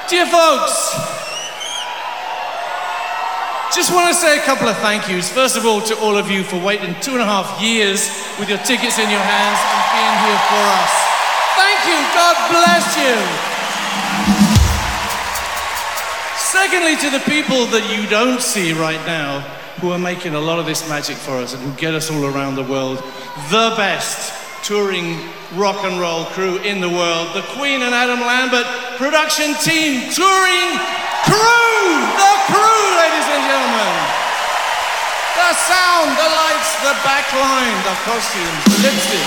Dear folks, just want to say a couple of thank yous. First of all, to all of you for waiting 2.5 years with your tickets in your hands and being here for us. Thank you, God bless you. Secondly, to the people that you don't see right now, who are making a lot of this magic for us and who get us all around the world, the best touring rock and roll crew in the world, the Queen and Adam Lambert production team, touring crew, the crew, ladies and gentlemen. The sound, the lights, the backline, the costumes, the lipstick.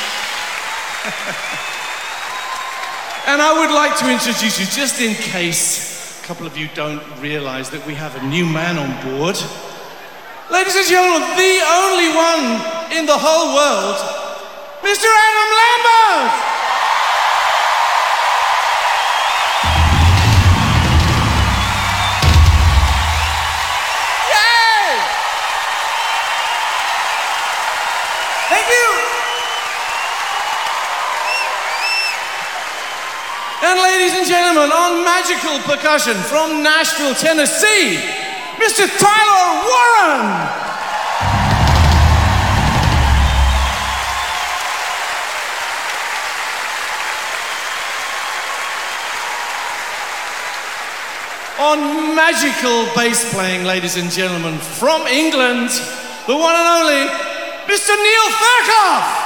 And I would like to introduce you, just in case a couple of you don't realize that we have a new man on board. Ladies and gentlemen, the only one in the whole world, Mr. Adam Lambert! Yay! Thank you! And ladies and gentlemen, on magical percussion from Nashville, Tennessee, Mr. Tyler Warren! On magical bass playing, ladies and gentlemen, from England, the one and only Mr. Neil Furkoff!